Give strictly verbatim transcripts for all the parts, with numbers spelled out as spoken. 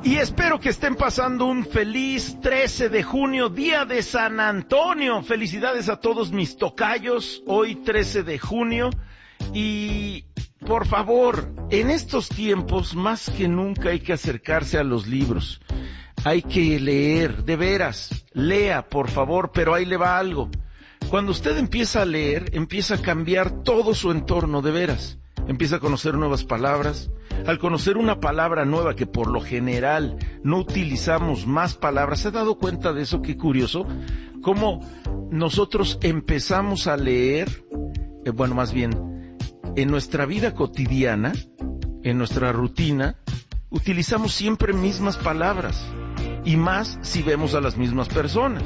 Y espero que estén pasando un feliz trece de junio, día de San Antonio. Felicidades a todos mis tocayos, hoy trece de junio. Y por favor, en estos tiempos más que nunca hay que acercarse a los libros. Hay que leer, de veras, lea por favor, pero ahí le va algo. Cuando usted empieza a leer, empieza a cambiar todo su entorno, de veras. Empieza a conocer nuevas palabras. Al conocer una palabra nueva que por lo general no utilizamos más palabras, ¿se ha dado cuenta de eso? Qué curioso. Cómo nosotros empezamos a leer, eh, bueno, más bien, en nuestra vida cotidiana, en nuestra rutina, utilizamos siempre mismas palabras. Y más si vemos a las mismas personas.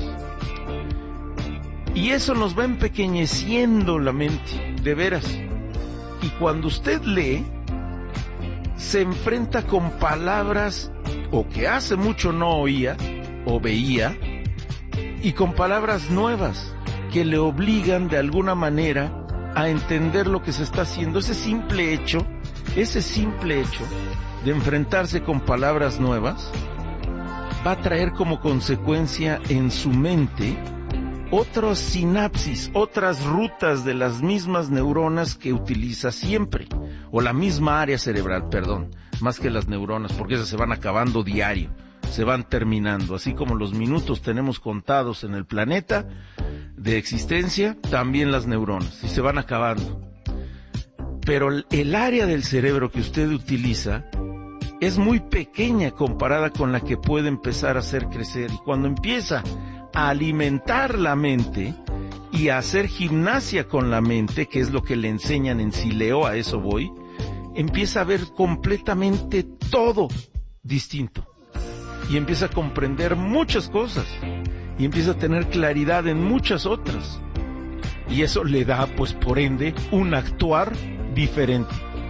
Y eso nos va empequeñeciendo la mente, de veras. Y cuando usted lee, se enfrenta con palabras o que hace mucho no oía o veía, y con palabras nuevas que le obligan de alguna manera a entender lo que se está haciendo. Ese simple hecho, ese simple hecho de enfrentarse con palabras nuevas va a traer como consecuencia en su mente otras sinapsis, otras rutas de las mismas neuronas que utiliza siempre, o la misma área cerebral, perdón, más que las neuronas, porque esas se van acabando diario, se van terminando, así como los minutos tenemos contados en el planeta de existencia, también las neuronas, y se van acabando. Pero el área del cerebro que usted utiliza es muy pequeña comparada con la que puede empezar a hacer crecer, y cuando empieza a alimentar la mente y a hacer gimnasia con la mente, que es lo que le enseñan en Sileo, a eso voy, empieza a ver completamente todo distinto y empieza a comprender muchas cosas y empieza a tener claridad en muchas otras, y eso le da, pues por ende, un actuar diferente.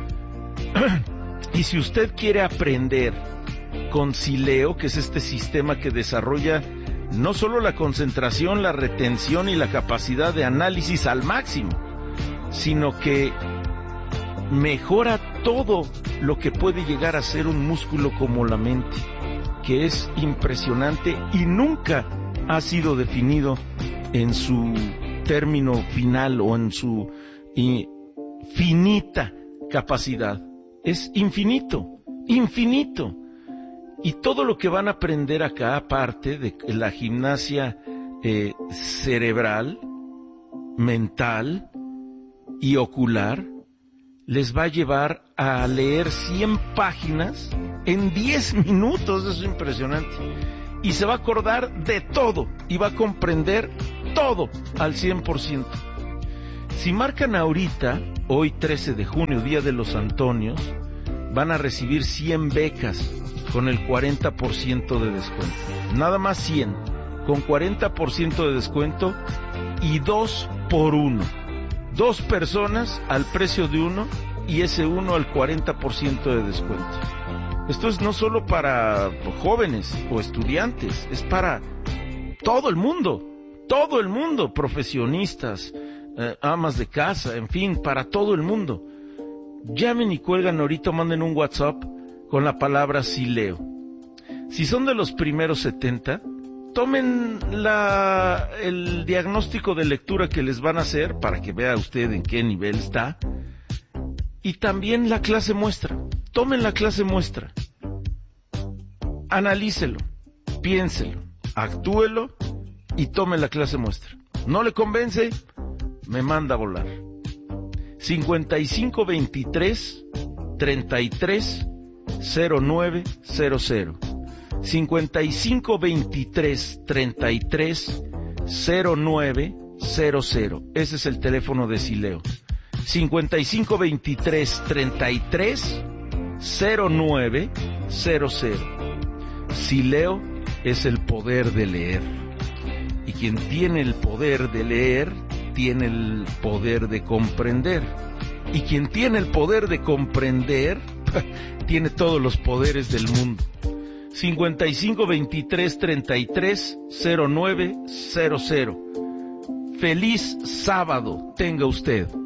Y si usted quiere aprender con Sileo, que es este sistema que desarrolla no solo la concentración, la retención y la capacidad de análisis al máximo, sino que mejora todo lo que puede llegar a ser un músculo como la mente, que es impresionante y nunca ha sido definido en su término final o en su eh, finita capacidad. Es infinito, infinito. Y todo lo que van a aprender acá, aparte de la gimnasia eh, cerebral, mental y ocular, les va a llevar a leer cien páginas en diez minutos. Eso es impresionante. Y se va a acordar de todo y va a comprender todo al cien por ciento. Si marcan ahorita, hoy trece de junio, Día de los Antonios, van a recibir cien becas con el cuarenta por ciento de descuento. Nada más cien, con cuarenta por ciento de descuento y dos por uno. Dos personas al precio de uno y ese uno al cuarenta por ciento de descuento. Esto es no solo para jóvenes o estudiantes, es para todo el mundo, todo el mundo, profesionistas, eh, amas de casa, en fin, para todo el mundo. Llamen y cuelgan ahorita, manden un WhatsApp con la palabra Sileo. Si son de los primeros setenta, tomen la, el diagnóstico de lectura que les van a hacer para que vea usted en qué nivel está, y también la clase muestra. Tomen la clase muestra, analícelo, piénselo, actúelo y tome la clase muestra. ¿No le convence? Me manda a volar. cincuenta y cinco veintitrés treinta y tres cero nueve cero cero. cincuenta y cinco veintitrés treinta y tres cero nueve cero cero. Ese es el teléfono de Sileo. cincuenta y cinco veintitrés treinta y tres cero nueve cero cero. Sileo es el poder de leer. Y quien tiene el poder de leer, tiene el poder de comprender. Y quien tiene el poder de comprender, tiene todos los poderes del mundo. cincuenta y cinco veintitrés treinta y tres cero nueve cero cero. Feliz sábado tenga usted.